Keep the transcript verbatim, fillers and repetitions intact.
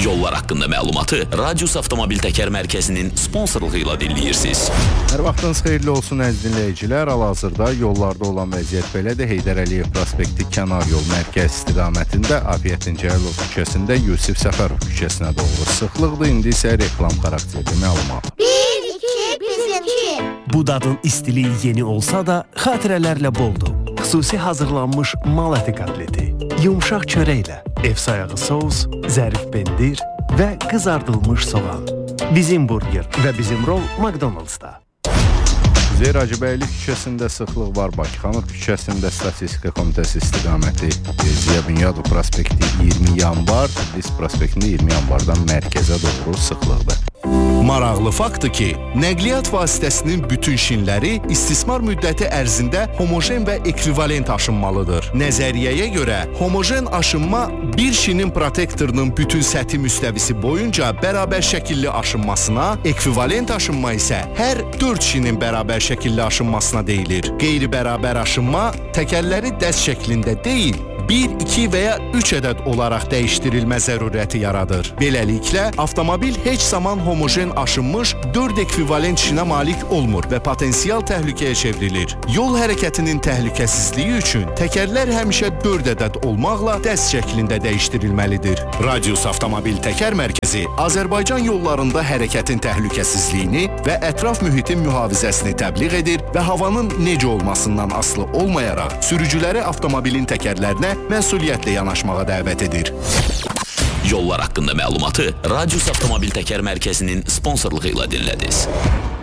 Yollar haqqında məlumatı Radius Avtomobil Təkər Mərkəzinin sponsorluğu ilə dinləyirsiniz. Hər vaxtınız xeyirli olsun əziz dinləyicilər. Hal-hazırda yollarda olan vəziyyət belədir. Heydər Əliyev prospekti kənar yol mərkəz istiqamətində Afiyətin Cəlilov küçəsində Yusif Səfərov küçəsinə doğru sıxlıqdır. İndi isə reklam xarakterli məlumat. Bir, iki, bizimki. Bu dadın istiliyi yeni olsa da xatirələrlə boldur. Xüsusi hazırlanmış mal əti kotleti, yumşaq çörəklə, ev sayağı sos, zərif pendir və qızardılmış soğan. Bizim burger və bizim rol McDonald's-da. Üzeyir Hacıbəyli küçəsində sıxlıq var. Bakıxanov küçəsində Statistika Komitəsi istiqaməti Ziya Bünyadov prospekti iyirmi yanvar, Tiflis prospektində iyirmi yanvardan mərkəzə doğru sıxlıqdır. Maraqlı faktdır ki, nəqliyyat vasitəsinin bütün şinləri istismar müddəti ərzində homojen və ekvivalent aşınmalıdır. Nəzəriyyəyə görə homojen aşınma bir şinin protektorunun bütün səthi müstəvisi boyunca bərabər şəkilli aşınmasına, ekvivalent aşınma isə hər dörd şinin bərabər şəkilli aşınmasına deyilir. Qeyri-bərabər aşınma təkərləri dəst şəklində deyil, bir, iki və ya üç ədəd olaraq dəyişdirilmə zərurəti yaradır. Beləliklə, avtomobil heç zaman homojen aşınmış dörd ekvivalent şinə malik olmur və potensial təhlükəyə çevrilir. Yol hərəkətinin təhlükəsizliyi üçün təkərlər həmişə dörd ədəd olmaqla dəst şəklində dəyişdirilməlidir. Radius Avtomobil Təkər Mərkəzi Azərbaycan yollarında hərəkətin təhlükəsizliyini və ətraf mühitin mühafizəsini təbliğ edir və havanın necə olmasından asılı olmayaraq sürücüləri avtomobilin təkərlərinə məsuliyyətlə yanaşmağa dəvət edir. Yollar haqqında məlumatı Radius Avtomobil Təkər Mərkəzinin sponsorluğu ilə dinlədiniz.